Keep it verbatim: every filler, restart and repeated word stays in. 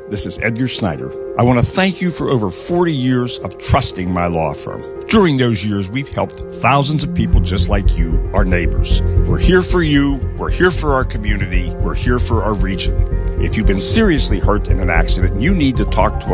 This is Edgar Snyder. I want to thank you for over forty years of trusting my law firm. During those years, we've helped thousands of people just like you, our neighbors. We're here for you. We're here for our community. We're here for our region. If you've been seriously hurt in an accident and you need to talk to